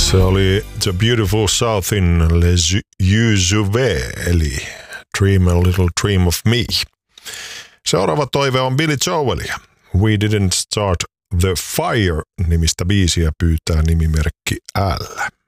Se oli The Beautiful Southin' Les Yeux Ouverts, eli Dream a Little Dream of Me. Seuraava toive on Billy Joelia. We Didn't Start the Fire -nimistä biisiä pyytää nimimerkki L.